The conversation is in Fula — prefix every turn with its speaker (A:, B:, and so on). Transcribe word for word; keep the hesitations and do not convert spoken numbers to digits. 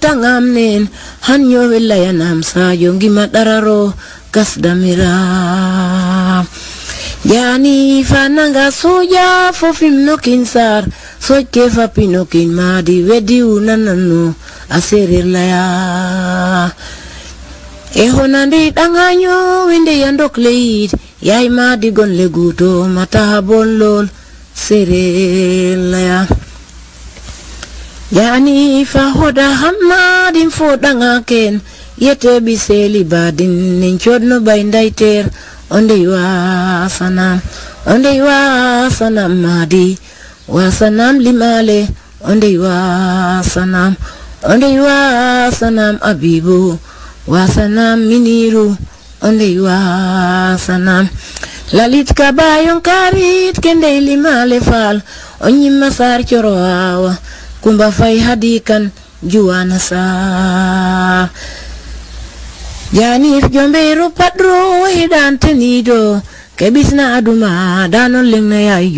A: tangam nen hanyo wilayanam sa yongi madararo kasdamira yani fananga soja fofim nokin sar soke fa pinokin madi wedi unananu aserir laya ehonandi danganyo winde yandok leid yai madi gon leguto mata bonlol serelaya yani fa hoda hamadin fo dangaken yete biseli badin nin chodno baindaiter onde wa sanam onde wa sanam madi wa sanam limale onde wa sanam onde wa sanam abibu wa sanam miniru onde wa sanam lalit kabayon karit kende limale fal onyi masar choroawa kumba fay hadikan juwana sa Janif jomberu padro hidan tenido kebisna aduma danon lingna ya